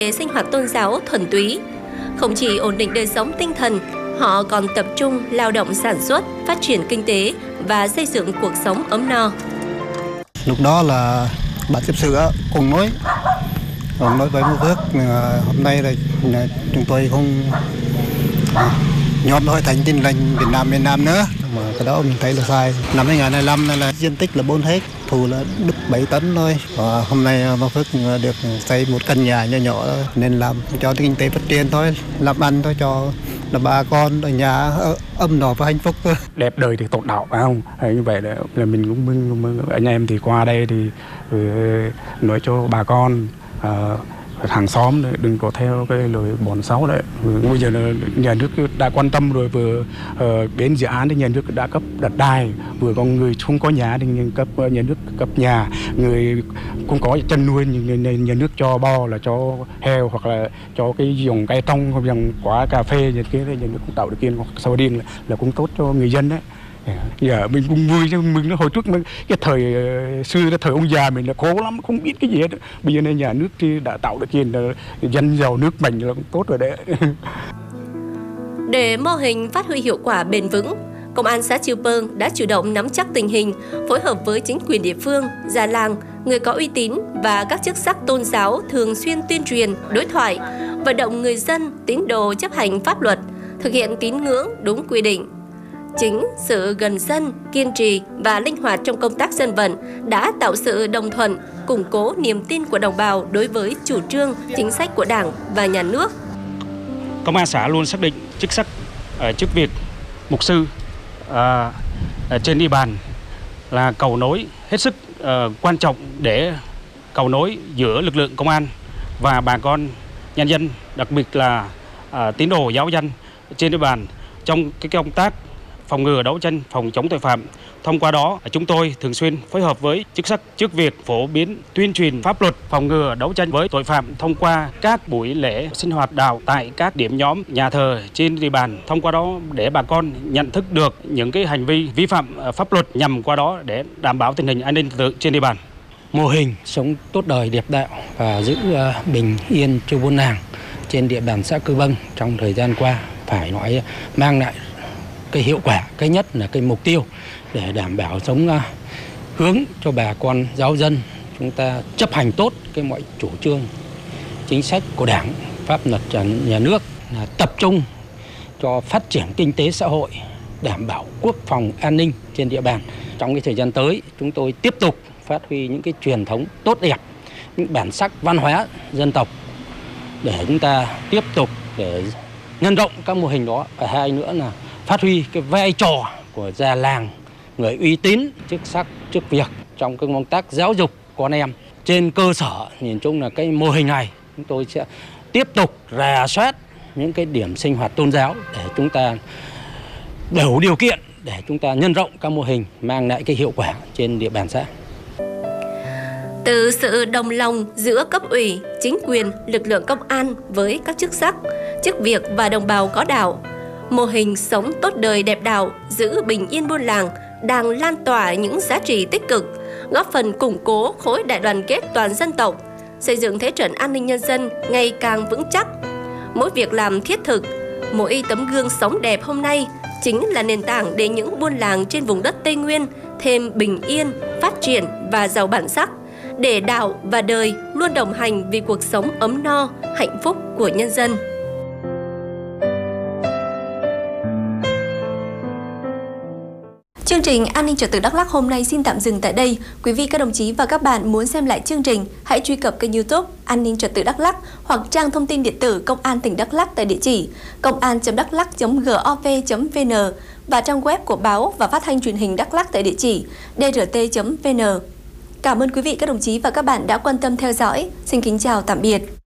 Sinh hoạt tôn giáo thuần túy. Không chỉ ổn định đời sống tinh thần, họ còn tập trung lao động sản xuất, phát triển kinh tế và xây dựng cuộc sống ấm no. Lúc đó là bà tiếp sự cùng nói với Mô Phước hôm nay là chúng tôi không nhóm hội thánh Tin Lành Việt Nam miền Nam nữa, mà cái đó mình thấy là sai. Năm 2025 là diện tích là 4 hết, thu là được 7 tấn thôi. Và hôm nay Mô Phước được xây một căn nhà nhỏ nhỏ nên làm cho kinh tế phát triển thôi, làm ăn thôi cho là bà con ở nhà ấm no và hạnh phúc thôi. Đẹp đời thì tốt đạo, phải không? Như vậy là mình cũng mừng anh em thì qua đây thì nói cho bà con hàng xóm đấy, đừng có theo cái lời bòn xấu đấy. Bây giờ là nhà nước đã quan tâm rồi, vừa đến dự án thì nhà nước đã cấp đất đai, vừa có người không có nhà thì nhà nước cấp nhà, người cũng có chăn nuôi nhà nước cho bo là cho heo hoặc là cho cái dòng cây tông hoặc dòng quả cà phê như thế, nhà nước cũng tạo điều kiện sau điên là cũng tốt cho người dân đấy. Giờ mình cũng vui chứ, mình hồi trước cái thời xưa cái thời ông già mình là khổ lắm, không biết cái gì hết. Bây giờ này nhà nước thì đã tạo được kiện dân giàu nước mình là cũng tốt rồi đấy. Để mô hình phát huy hiệu quả bền vững, Công an xã Chư Pương đã chủ động nắm chắc tình hình, phối hợp với chính quyền địa phương, già làng, người có uy tín và các chức sắc tôn giáo thường xuyên tuyên truyền, đối thoại, vận động người dân, tín đồ chấp hành pháp luật, thực hiện tín ngưỡng đúng quy định. Chính sự gần dân, kiên trì và linh hoạt trong công tác dân vận đã tạo sự đồng thuận, củng cố niềm tin của đồng bào đối với chủ trương, chính sách của Đảng và Nhà nước. Công an xã luôn xác định chức sắc, chức việc mục sư trên địa bàn là cầu nối hết sức quan trọng để cầu nối giữa lực lượng công an và bà con nhân dân, đặc biệt là tín đồ giáo dân trên địa bàn trong cái công tác phòng ngừa đấu tranh phòng chống tội phạm. Thông qua đó, chúng tôi thường xuyên phối hợp với chức sắc chức việc phổ biến tuyên truyền pháp luật phòng ngừa đấu tranh với tội phạm thông qua các buổi lễ sinh hoạt đạo tại các điểm nhóm nhà thờ trên địa bàn. Thông qua đó để bà con nhận thức được những cái hành vi vi phạm pháp luật, nhằm qua đó để đảm bảo tình hình an ninh trật tự trên địa bàn. Mô hình sống tốt đời đẹp đạo và giữ bình yên cho buôn làng trên địa bàn xã Cư Bâng trong thời gian qua phải nói mang lại cái hiệu quả, cái nhất là cái mục tiêu để đảm bảo sống hướng cho bà con giáo dân chúng ta chấp hành tốt cái mọi chủ trương chính sách của Đảng, pháp luật nhà nước, là tập trung cho phát triển kinh tế xã hội, đảm bảo quốc phòng an ninh trên địa bàn. Trong cái thời gian tới, chúng tôi tiếp tục phát huy những cái truyền thống tốt đẹp, những bản sắc văn hóa dân tộc để chúng ta tiếp tục để nhân rộng các mô hình đó. Và hai nữa là phát huy cái vai trò của già làng, người uy tín, chức sắc, chức việc trong cái công tác giáo dục con em. Trên cơ sở nhìn chung là cái mô hình này chúng tôi sẽ tiếp tục rà soát những cái điểm sinh hoạt tôn giáo để chúng ta đủ điều kiện để chúng ta nhân rộng các mô hình mang lại cái hiệu quả trên địa bàn xã. Từ sự đồng lòng giữa cấp ủy, chính quyền, lực lượng công an với các chức sắc, chức việc và đồng bào có đạo, mô hình sống tốt đời đẹp đạo, giữ bình yên buôn làng đang lan tỏa những giá trị tích cực, góp phần củng cố khối đại đoàn kết toàn dân tộc, xây dựng thế trận an ninh nhân dân ngày càng vững chắc. Mỗi việc làm thiết thực, mỗi tấm gương sống đẹp hôm nay chính là nền tảng để những buôn làng trên vùng đất Tây Nguyên thêm bình yên, phát triển và giàu bản sắc, để đạo và đời luôn đồng hành vì cuộc sống ấm no, hạnh phúc của nhân dân. Chương trình An ninh trật tự Đắk Lắk hôm nay xin tạm dừng tại đây. Quý vị, các đồng chí và các bạn muốn xem lại chương trình, hãy truy cập kênh YouTube An ninh trật tự Đắk Lắk hoặc trang thông tin điện tử Công an tỉnh Đắk Lắk tại địa chỉ công an.daklak.gov.vn và trang web của báo và phát thanh truyền hình Đắk Lắk tại địa chỉ drt.vn. Cảm ơn quý vị, các đồng chí và các bạn đã quan tâm theo dõi. Xin kính chào tạm biệt.